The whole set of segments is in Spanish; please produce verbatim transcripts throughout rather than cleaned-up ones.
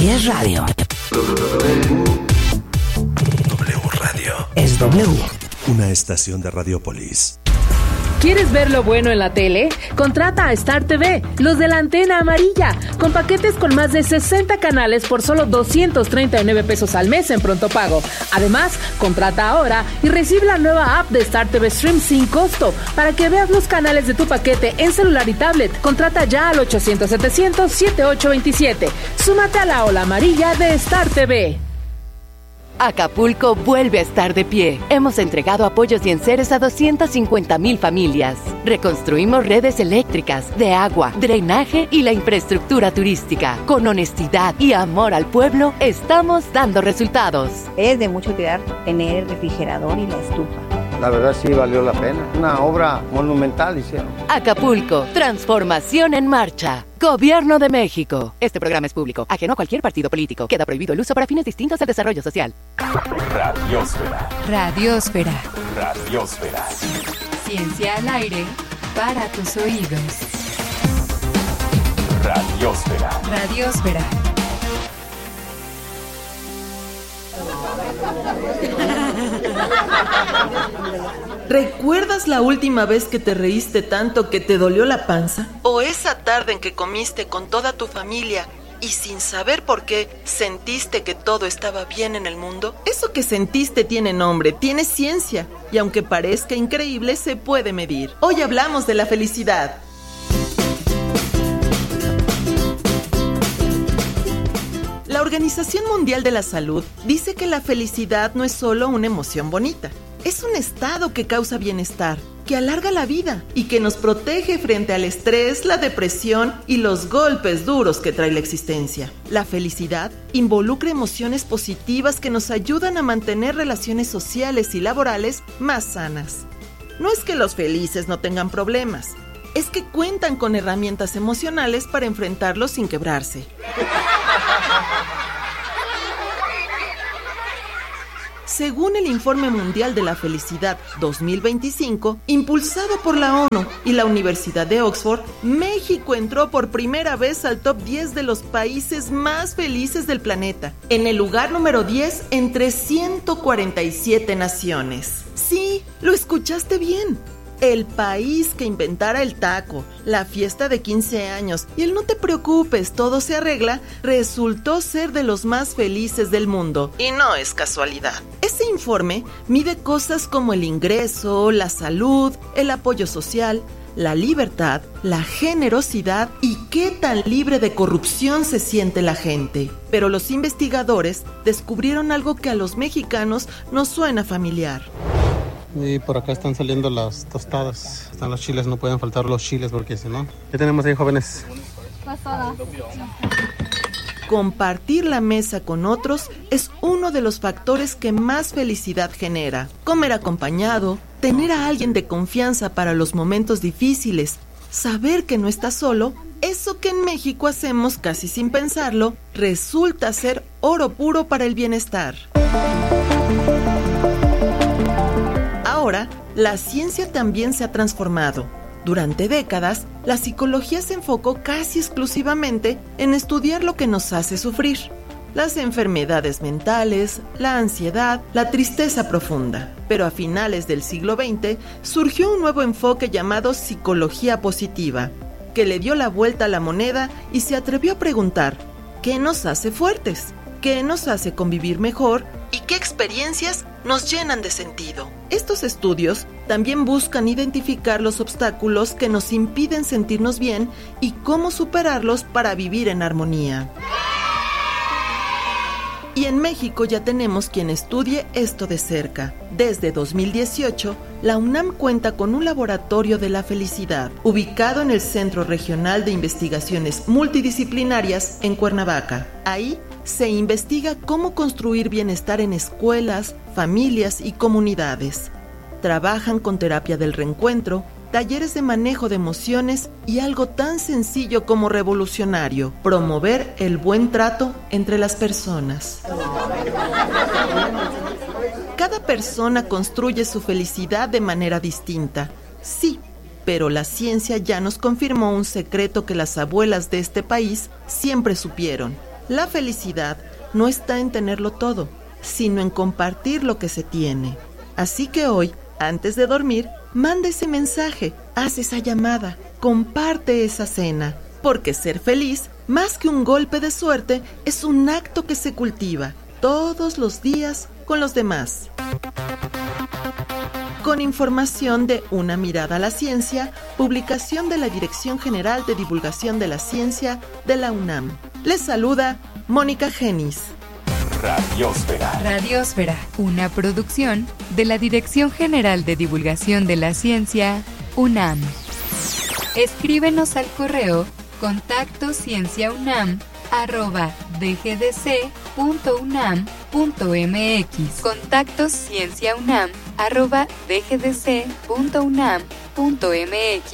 Si es radio, W Radio. Es W. Una estación de Radiopolis. ¿Quieres ver lo bueno en la tele? Contrata a Star T V, los de la antena amarilla, con paquetes con más de sesenta canales por solo doscientos treinta y nueve pesos al mes en pronto pago. Además, contrata ahora y recibe la nueva app de Star T V Stream sin costo para que veas los canales de tu paquete en celular y tablet. Contrata ya al ochocientos setecientos setenta y ocho veintisiete. Súmate a la ola amarilla de Star T V. Acapulco vuelve a estar de pie. Hemos entregado apoyos y enseres a doscientas cincuenta mil familias. Reconstruimos redes eléctricas, de agua, drenaje y la infraestructura turística. Con honestidad y amor al pueblo, estamos dando resultados. Es de mucha utilidad tener el refrigerador y la estufa. La verdad sí valió la pena. Una obra monumental hicieron. Acapulco, transformación en marcha. Gobierno de México. Este programa es público, ajeno a cualquier partido político. Queda prohibido el uso para fines distintos del desarrollo social. Radiosfera. Radiosfera. Radiosfera. Ciencia al aire para tus oídos. Radiosfera. Radiosfera. ¿Recuerdas la última vez que te reíste tanto que te dolió la panza? ¿O esa tarde en que comiste con toda tu familia y sin saber por qué sentiste que todo estaba bien en el mundo? Eso que sentiste tiene nombre, tiene ciencia, y aunque parezca increíble, se puede medir. Hoy hablamos de la felicidad. La Organización Mundial de la Salud dice que la felicidad no es solo una emoción bonita. Es un estado que causa bienestar, que alarga la vida y que nos protege frente al estrés, la depresión y los golpes duros que trae la existencia. La felicidad involucra emociones positivas que nos ayudan a mantener relaciones sociales y laborales más sanas. No es que los felices no tengan problemas, es que cuentan con herramientas emocionales para enfrentarlos sin quebrarse. Según el Informe Mundial de la Felicidad dos mil veinticinco, impulsado por la ONU y la Universidad de Oxford, México entró por primera vez al top diez de los países más felices del planeta, en el lugar número diez entre ciento cuarenta y siete naciones. Sí, lo escuchaste bien. El país que inventara el taco, la fiesta de quince años y el no te preocupes, todo se arregla, resultó ser de los más felices del mundo. Y no es casualidad. Ese informe mide cosas como el ingreso, la salud, el apoyo social, la libertad, la generosidad y qué tan libre de corrupción se siente la gente. Pero los investigadores descubrieron algo que a los mexicanos nos suena familiar. Y por acá están saliendo las tostadas. Están los chiles, no pueden faltar los chiles porque si no... ¿Qué tenemos ahí, jóvenes? Pasada. Compartir la mesa con otros es uno de los factores que más felicidad genera. Comer acompañado, tener a alguien de confianza para los momentos difíciles, saber que no estás solo, eso que en México hacemos casi sin pensarlo, resulta ser oro puro para el bienestar. Ahora, la ciencia también se ha transformado. Durante décadas, la psicología se enfocó casi exclusivamente en estudiar lo que nos hace sufrir. Las enfermedades mentales, la ansiedad, la tristeza profunda. Pero a finales del siglo veinte surgió un nuevo enfoque llamado psicología positiva, que le dio la vuelta a la moneda y se atrevió a preguntar: ¿qué nos hace fuertes? ¿Qué nos hace convivir mejor? ¿Y qué experiencias nos llenan de sentido? Estos estudios también buscan identificar los obstáculos que nos impiden sentirnos bien y cómo superarlos para vivir en armonía. Y en México ya tenemos quien estudie esto de cerca. Desde dos mil dieciocho, la UNAM cuenta con un laboratorio de la felicidad, ubicado en el Centro Regional de Investigaciones Multidisciplinarias en Cuernavaca. Ahí se investiga cómo construir bienestar en escuelas, familias y comunidades. Trabajan con terapia del reencuentro, talleres de manejo de emociones y algo tan sencillo como revolucionario: promover el buen trato entre las personas. Cada persona construye su felicidad de manera distinta, sí, pero la ciencia ya nos confirmó un secreto que las abuelas de este país siempre supieron: La felicidad no está en tenerlo todo, sino en compartir lo que se tiene. Así que hoy, antes de dormir, manda ese mensaje, haz esa llamada, comparte esa cena, porque ser feliz, más que un golpe de suerte, es un acto que se cultiva todos los días con los demás. Con información de Una Mirada a la Ciencia, publicación de la Dirección General de Divulgación de la Ciencia de la UNAM. Les saluda Mónica Genis. Radiósfera. Radiósfera, una producción de la Dirección General de Divulgación de la Ciencia, UNAM. Escríbenos al correo contacto cienciaunam arroba dgdc.unam.mx. Contacto cienciaunam arroba dgdc.unam.mx.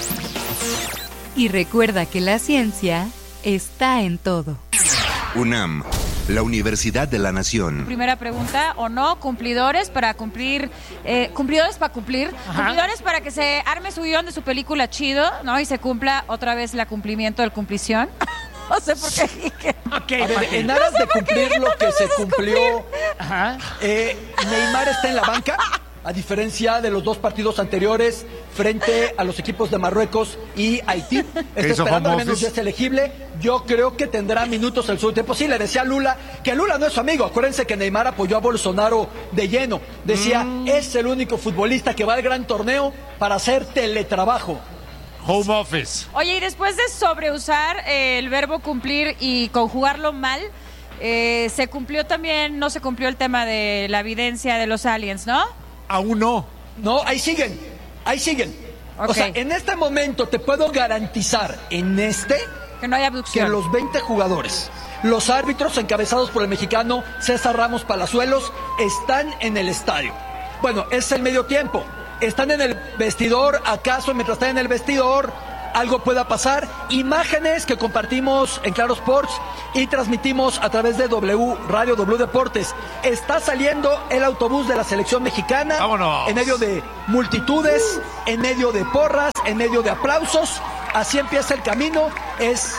Y recuerda que la ciencia está en todo. UNAM, la Universidad de la Nación. Primera pregunta, ¿o no? Cumplidores para cumplir, eh, cumplidores para cumplir, Ajá. cumplidores para que se arme su guión de su película chido, ¿no? Y se cumpla otra vez el cumplimiento del cumplición. No sé por qué dije. Okay, a ver, en aras no de cumplir lo que se cumplió, Ajá. Eh, Neymar está en la banca, a diferencia de los dos partidos anteriores frente a los equipos de Marruecos y Haití. Está esperando, al menos ya es elegible. Yo creo que tendrá minutos el segundo tiempo. Sí, le decía a Lula que Lula no es su amigo. Acuérdense que Neymar apoyó a Bolsonaro de lleno. Decía, mm. es el único futbolista que va al gran torneo para hacer teletrabajo. Home office. Oye, y después de sobreusar eh, el verbo cumplir y conjugarlo mal, eh, se cumplió también, no se cumplió el tema de la evidencia de los aliens, ¿no? Aún no. No, ahí siguen, ahí siguen. Okay. O sea, en este momento te puedo garantizar, en este, que no hay abducción. Que los veinte jugadores, los árbitros encabezados por el mexicano César Ramos Palazuelos, están en el estadio. Bueno, es el medio tiempo. Están en el vestidor, acaso mientras están en el vestidor algo pueda pasar. Imágenes que compartimos en Claro Sports y transmitimos a través de W Radio, W Deportes. Está saliendo el autobús de la selección mexicana. ¡Vámonos! En medio de multitudes, en medio de porras, en medio de aplausos. Así empieza el camino. Es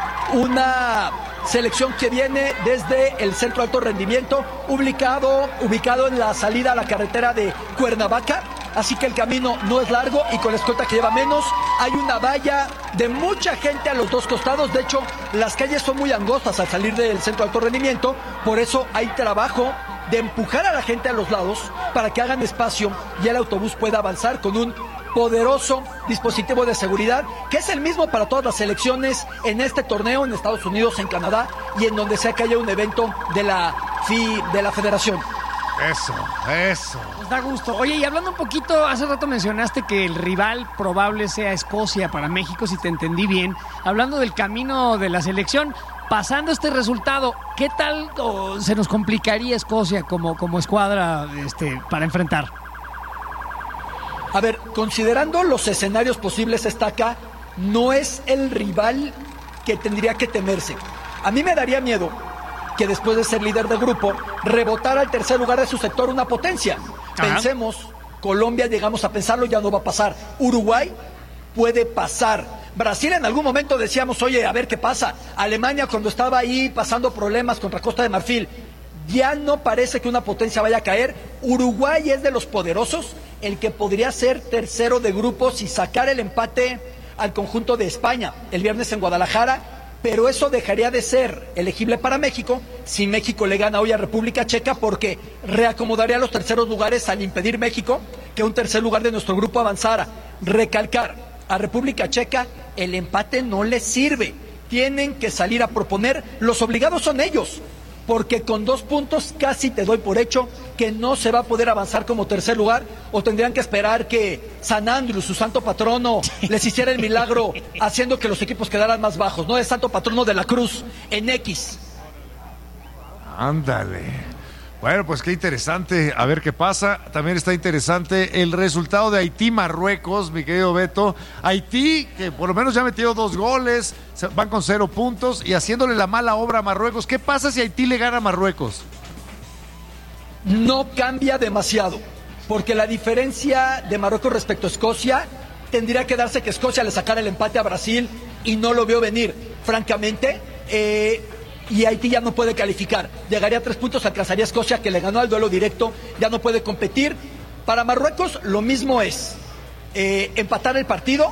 una selección que viene desde el Centro de Alto Rendimiento, ubicado, ubicado en la salida a la carretera de Cuernavaca. Así que el camino no es largo y con la escolta que lleva menos. Hay una valla de mucha gente a los dos costados. De hecho, las calles son muy angostas al salir del Centro de Alto Rendimiento. Por eso hay trabajo de empujar a la gente a los lados para que hagan espacio y el autobús pueda avanzar con un poderoso dispositivo de seguridad que es el mismo para todas las selecciones en este torneo, en Estados Unidos, en Canadá y en donde sea que haya un evento de la F I, de la Federación. Eso, eso. Nos da gusto. Oye, y hablando un poquito, hace rato mencionaste que el rival probable sea Escocia para México, si te entendí bien. Hablando del camino de la selección, pasando este resultado, ¿qué tal oh, se nos complicaría Escocia como, como escuadra este, para enfrentar? A ver, considerando los escenarios posibles, esta acá no es el rival que tendría que temerse. A mí me daría miedo que después de ser líder de grupo, rebotara al tercer lugar de su sector una potencia. Ajá. Pensemos, Colombia, llegamos a pensarlo, ya no va a pasar. Uruguay puede pasar. Brasil en algún momento decíamos, oye, a ver qué pasa. Alemania cuando estaba ahí pasando problemas contra Costa de Marfil, ya no parece que una potencia vaya a caer. Uruguay es de los poderosos, el que podría ser tercero de grupos y sacar el empate al conjunto de España el viernes en Guadalajara. Pero eso dejaría de ser elegible para México si México le gana hoy a República Checa, porque reacomodaría los terceros lugares al impedir México que un tercer lugar de nuestro grupo avanzara. Recalcar, a República Checa el empate no les sirve. Tienen que salir a proponer, los obligados son ellos, porque con dos puntos casi te doy por hecho que no se va a poder avanzar como tercer lugar, o tendrían que esperar que San Andrew, su santo patrono, les hiciera el milagro haciendo que los equipos quedaran más bajos, ¿no? Es santo patrono de la Cruz, en X. Ándale. Bueno, pues qué interesante, a ver qué pasa. También está interesante el resultado de Haití-Marruecos, mi querido Beto. Haití, que por lo menos ya metió dos goles, van con cero puntos y haciéndole la mala obra a Marruecos. ¿Qué pasa si Haití le gana a Marruecos? No cambia demasiado, porque la diferencia de Marruecos respecto a Escocia tendría que darse que Escocia le sacara el empate a Brasil y no lo veo venir. Francamente, eh... y Haití ya no puede calificar. Llegaría a tres puntos, alcanzaría a Escocia, que le ganó al duelo directo, ya no puede competir. Para Marruecos lo mismo es eh, empatar el partido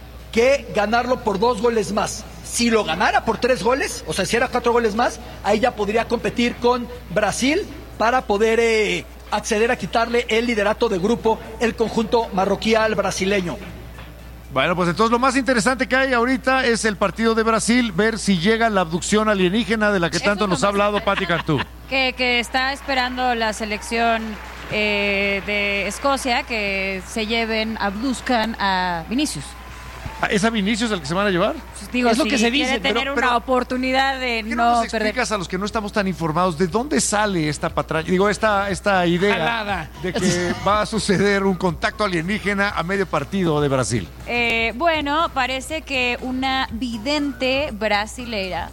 que ganarlo por dos goles más. Si lo ganara por tres goles, o sea, si era cuatro goles más, ahí ya podría competir con Brasil para poder eh, acceder a quitarle el liderato de grupo el conjunto marroquí al brasileño. Bueno, pues entonces lo más interesante que hay ahorita es el partido de Brasil, ver si llega la abducción alienígena de la que tanto nos ha hablado Pati Cantú. Que, que está esperando la selección eh, de Escocia que se lleven, abduzcan a Vinicius. ¿Es a Vinicius el que se van a llevar? Pues digo, es lo si que se dice, tener pero, pero, una oportunidad de ¿por qué no, no nos perder? explicas a los que no estamos tan informados de dónde sale esta patraña, digo, esta, esta idea Jalada. de que va a suceder un contacto alienígena a medio partido de Brasil? Eh, bueno, parece que una vidente brasilera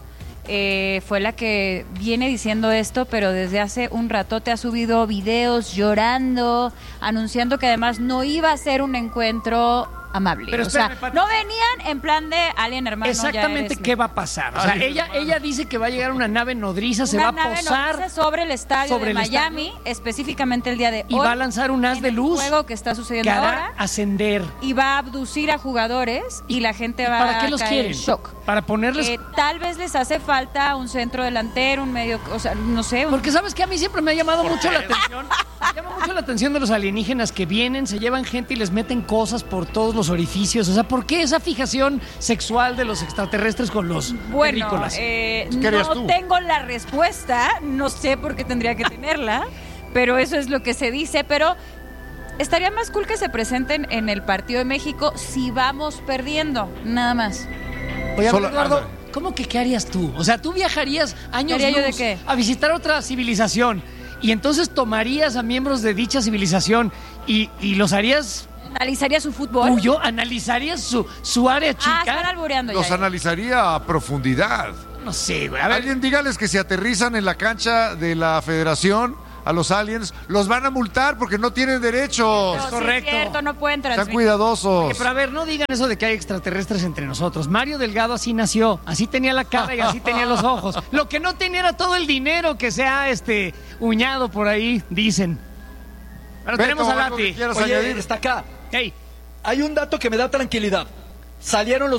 eh, fue la que viene diciendo esto, pero desde hace un ratote ha subido videos llorando, anunciando que además no iba a ser un encuentro amable. Pero o espérame, sea, Pati. no venían en plan de alien hermano. Exactamente ya qué va a pasar. O sea, Alien ella, hermano. ella dice que va a llegar una nave nodriza, se Una va a nave posar nodriza sobre el estadio sobre de el Miami, estadio, específicamente el día de y hoy. va a lanzar un haz en de el luz juego que está sucediendo que hará ahora. ascender. Y va a abducir a jugadores y la gente va ¿Para a qué los caer quieren? en shock. Para ponerles... Eh, tal vez les hace falta un centro delantero, un medio, o sea, no sé. Un... Porque sabes que a mí siempre me ha llamado mucho la atención. Me llama mucho la atención de los alienígenas que vienen, se llevan gente y les meten cosas por todos los orificios. O sea, ¿por qué esa fijación sexual de los extraterrestres con los Bueno, terrícolas? eh, ¿Qué harías no tú? tengo la respuesta, no sé por qué tendría que tenerla, pero eso es lo que se dice, pero estaría más cool que se presenten en el partido de México si vamos perdiendo, nada más. Oye, a ver, Solo- Eduardo, anda. ¿cómo que qué harías tú? O sea, tú viajarías años ¿Qué haría yo luz de qué? a visitar otra civilización y entonces tomarías a miembros de dicha civilización y, y los harías ¿Analizaría su fútbol? tuyo, analizarías su, su área Ah, están chica. albureando Los ya. analizaría a profundidad. No sé, güey. A ver, Alguien dígales que si aterrizan en la cancha de la Federación a los aliens, los van a multar porque no tienen derechos. No, sí, correcto. es cierto, no pueden Sean transmitir. cuidadosos. Oye, pero a ver, no digan eso de que hay extraterrestres entre nosotros. Mario Delgado así nació, así tenía la cara y así tenía los ojos. Lo que no tenía era todo el dinero que se ha este, uñado por ahí, dicen. Pero Beto, tenemos a algo que Lati. quieras Oye, añadir. está acá. Hey, Hay un dato que me da tranquilidad. Salieron los